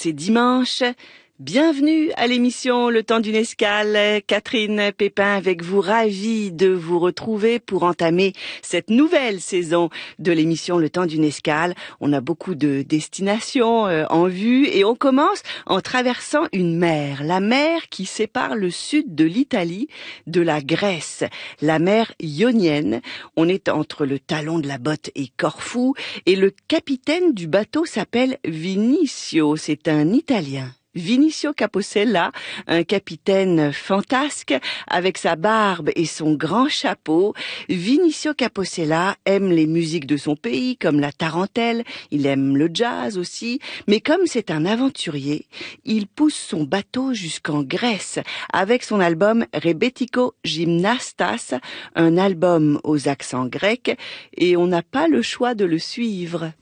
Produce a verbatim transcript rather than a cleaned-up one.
c'est dimanche. Bienvenue à l'émission Le Temps d'une escale. Catherine Pépin avec vous, ravie de vous retrouver pour entamer cette nouvelle saison de l'émission Le Temps d'une escale. On a beaucoup de destinations euh, en vue et on commence en traversant une mer, la mer qui sépare le sud de l'Italie de la Grèce, la mer Ionienne. On est entre le talon de la botte et Corfou et le capitaine du bateau s'appelle Vinicio, c'est un Italien. Vinicio Capocella, un capitaine fantasque avec sa barbe et son grand chapeau. Vinicio Capocella aime les musiques de son pays comme la tarentelle, il aime le jazz aussi, mais comme c'est un aventurier, il pousse son bateau jusqu'en Grèce avec son album Rebetiko Gymnastas, un album aux accents grecs, et on n'a pas le choix de le suivre.